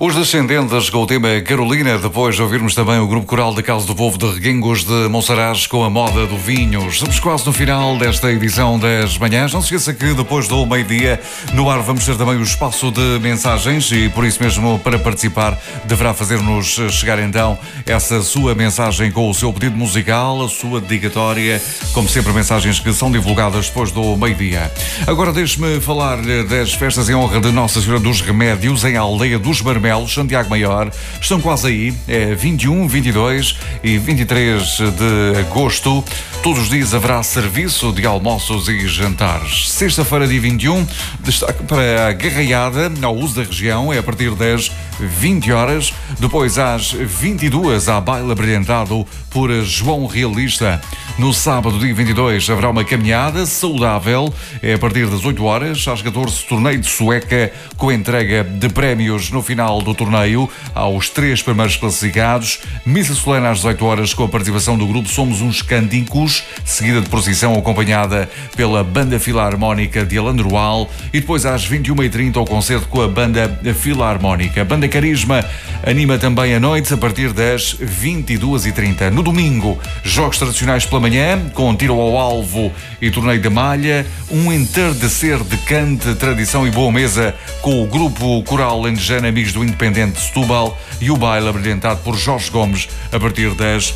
Os Descendentes com o tema Carolina, depois de ouvirmos também o Grupo Coral da Casa do Povo de Reguengos de Monsaraz com a moda do vinho. Estamos quase no final desta edição das manhãs. Não se esqueça que depois do meio-dia no ar vamos ter também o espaço de mensagens e por isso mesmo para participar deverá fazer-nos chegar então essa sua mensagem com o seu pedido musical, a sua dedicatória, como sempre mensagens que são divulgadas depois do meio-dia. Agora deixe-me falar das festas em honra de Nossa Senhora dos Remédios em Aldeia dos Marmelos, Santiago Maior. Estão quase aí, é 21, 22 e 23 de agosto. Todos os dias haverá serviço de almoços e jantares. Sexta-feira, dia 21, destaque para a garraiada ao uso da região, é a partir das 20 horas. Depois, às 22, há baile abrilhantado por João Realista. No sábado, dia 22, haverá uma caminhada saudável, é a partir das 8 horas. Às 14, torneio de sueca com entrega de prémios no final do torneio aos 3 primeiros classificados. Missa solene às 18 horas com a participação do grupo Somos uns Cânticos, seguida de procissão acompanhada pela Banda Filarmónica de Alandroal e depois às 21h30 o concerto com a Banda Filarmónica. A Banda Carisma anima também a noite a partir das 22h30. No domingo, jogos tradicionais pela manhã, com tiro ao alvo e torneio de malha, um entardecer de cante, tradição e boa mesa com o grupo coral lentejano Amigos do Independente de Setúbal e o baile abrilhantado por Jorge Gomes a partir das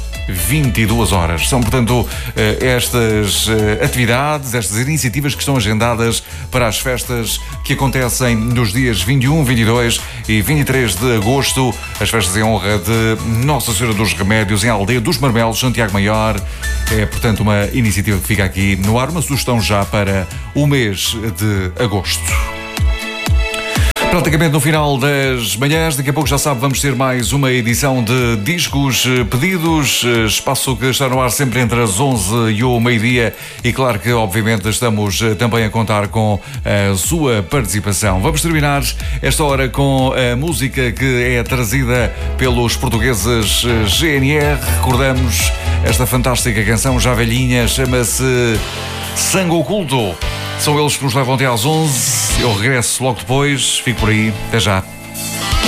22 horas. São, portanto, estas atividades, estas iniciativas que estão agendadas para as festas que acontecem nos dias 21, 22 e 23 de agosto, as festas em honra de Nossa Senhora dos Remédios em Aldeia dos Marmelos, Santiago Maior. É, portanto, uma iniciativa que fica aqui no ar, uma sugestão já para o mês de agosto. Praticamente no final das manhãs, daqui a pouco já sabe, vamos ter mais uma edição de discos pedidos, espaço que está no ar sempre entre as 11 e o meio-dia e claro que obviamente estamos também a contar com a sua participação. Vamos terminar esta hora com a música que é trazida pelos portugueses GNR. Recordamos esta fantástica canção já velhinha, chama-se Sangue Oculto. São eles que nos levam até às 11. Eu regresso logo depois. Fico por aí. Até já.